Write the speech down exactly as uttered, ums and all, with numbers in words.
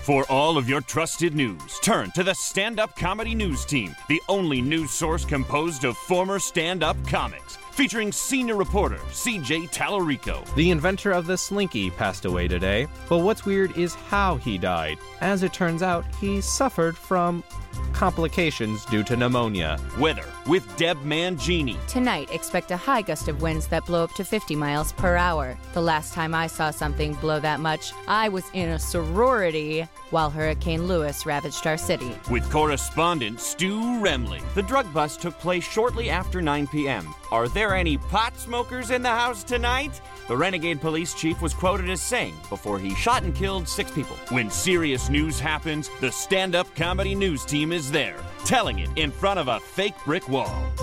For all of your trusted news, turn to the Stand-Up Comedy News Team, the only news source composed of former stand-up comics. Featuring senior reporter C J Tallarico. The inventor of the Slinky passed away today, but what's weird is how he died. As it turns out, he suffered from complications due to pneumonia. Weather with Deb Mangini. Tonight, expect a high gust of winds that blow up to fifty miles per hour. The last time I saw something blow that much, I was in a sorority while Hurricane Lewis ravaged our city. With correspondent Stu Remley. The drug bust took place shortly after nine p.m. Are there any pot smokers in the house tonight? The renegade police chief was quoted as saying before he shot and killed six people. When serious news happens, the Stand-Up Comedy News Team is there, telling it in front of a fake brick wall.